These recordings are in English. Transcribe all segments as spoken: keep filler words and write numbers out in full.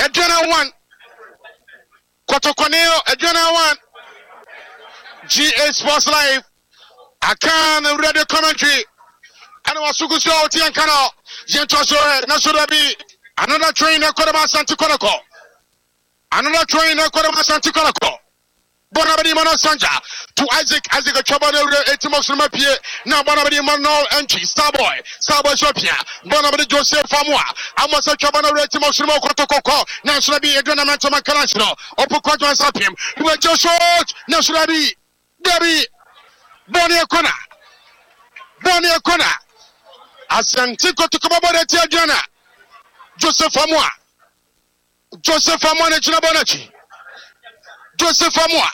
Adriana one. Kotokoneo, Adriana one. G A Sports Live. I can read the commentary. And was Suguso Tiankano. Jentoso, Nasurabi. Another train, Kodama Santikonoko. Another train, Kodama Santikonoko. Bonabadi Mano Sanja to Isaac Isaac Chabana Etimox Mapie. Now Bonabadi Mano entry. Starboy. Starboy Shopia. Bonabadi Joseph Famua. Amos Chabana Etimox Mokotoko. National be a Granamento Macarasno. Opo Quadras up him. You were just short. National be Debbie Bonia Kona. Bonia Kona. Asantiko to Kababa Tiagana. Joseph Famua. Joseph Famua Chinabonachi. Joseph Famua.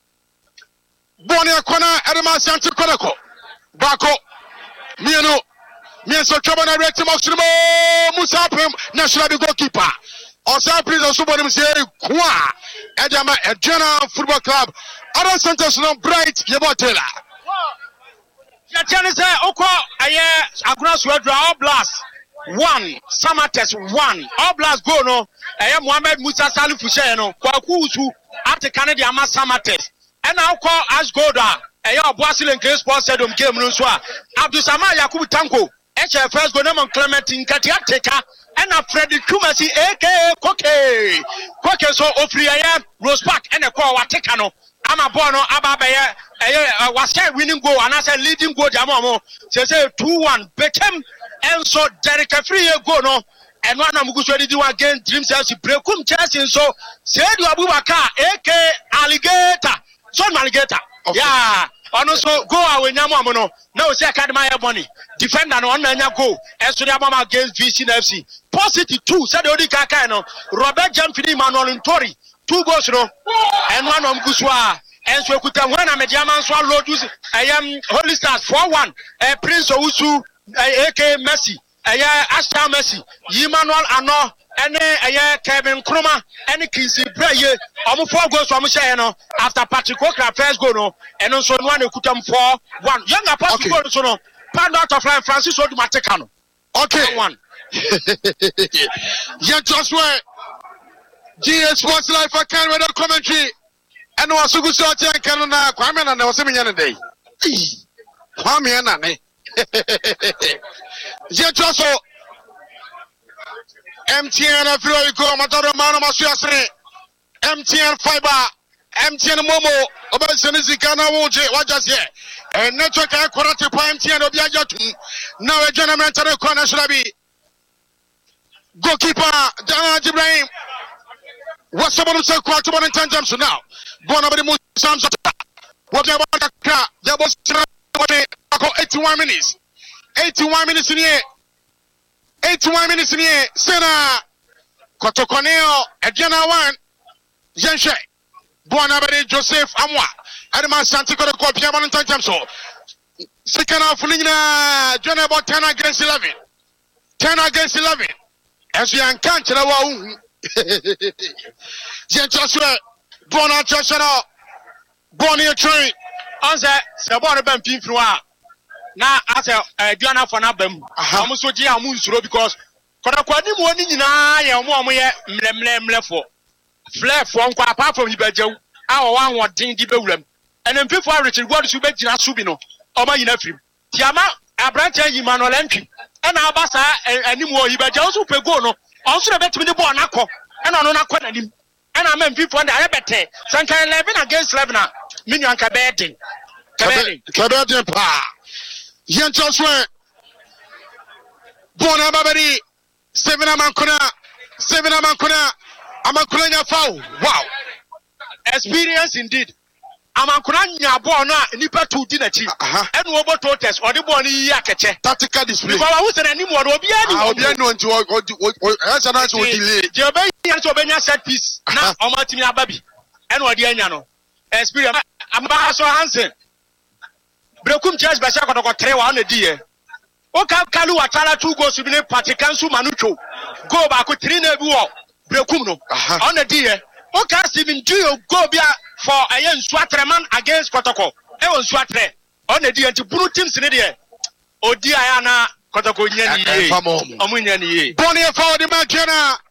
Bonia Kona Edema Santi Konako. Bako. Miano. Mienso Chabana Retimoximo Musapim National Goalkeeper. Osa Prison Subonim say Kwa Edama Edjana Football Club. Other centers no bright Yabotela. Yachani say Oko Aye Agras Wedra All Blast one Samates one All Blast go no Aye Mohamed Musa Salif Fushe no Kwaku Usu Ate Canada Ama Samates. And now call as Goda, a year of Brazil and Sports Stadium game, Nuswa. Abdul Sama Yakubu Tanko, H F S Gonemon Clement in Katiateka, and a Freddy Kumasi, aka Koke. Koke so Ofriaya, Rose Park, and a call Watekano. I'm a bono, Ababaya, a was winning goal, and I said leading goal, Jamamo. Say two one, Beckham, and so Derek Free go no. And one of Mugus ready to do again, Dreams as Brekum Chasing. So, said Abubakar, aka Alligator. Son Alligator. Okay. Yeah. And also go away Namono. No, say Academy money. Defender on Nanya go. As to the Abama against V C F C. Positive two. Said Odi Kakano. Robert Jamfini Manuel Tori. Two goals no. And one of Guswa. And so could one a Mediaman swallow. I am Holy Stars four one. A Prince Ousu. A K Messi. Aya Ashta Messi, Emmanuel Ano, and Aya Kevin Kruma, and Kissy Braye, almost four goals from Shano after Patrick Walker first goal, no, and also one who could come four one. Young Apostle goes on, pound out of line, Francis Odumatecano. Okay, one. Yeah, just wait. G S Sports Life, I can't read a commentary. And was so good, so I can't know. Kwame and I was seven years day. Kwame and I. Jetoso M T N Africo Mataro Mano Masuasre M T N Fiber M T N Momo Obasenisi Kana Woje Wajas here and network Korate M T N Obiajatu now a gentleman to the corner should be goalkeeper Dana Jibrahim. What's the bottom so quite one in ten times now? Bonabadi Musams what they want to crack there was eighty-one minutes. eighty-one minutes in here. eighty-one minutes in here. Sena Kotokoneo Adriana one. Jenshe Bonabadi Joseph Amwa. Adama Santico de Copia Valentine Jamso. Second half Lina John about ten against eleven. Ten against eleven. As we encounter the wall. Jenshe Bona Joshua Bonnie train. Answer Sabona Bampin Frua. Now, as a Diana for Nabem, I must go to Yamusro because Kodakwadi morning in I am one year, Mlem Lefo. Flare from apart from Ibejo, our one one thing Dibulem. And then before Richard, what is you bet Jina Subino, or my nephew? Tiama, a branch Emmanuel entry, and our bassa and more Ibejo super go. Also, bet me the Bonako, and on a him. And I mean, people under Abete, Sanka eleven against eleven, Minyanka betting. Cabete Pa. Yentoswe Bona Babadi Seven Amankuna Seven Amankuna Amankuna Foul. Wow. Experience indeed. Amankuna Nyabona Nipa two Dinachi and Wobo Totes or the Boni Yakache. Tactical display. If I was an animal, I'll be anyone to as an answer with delay. Jobenia set piece now or Martina Baby and what Yano. Experience Ambassador Hansen. Brekum Church Bashaka got three one a dear. Oka Kalu Atala two goes to be Patikansu Manucho. Go back with three nebu. Brekumno on a dear. Oka Steven Dio go bia for a young Swatreman against Kotoko. I was Swatre on a dear to put teams in the O Diana Kotoko Yeni. Bonnie for the Makena.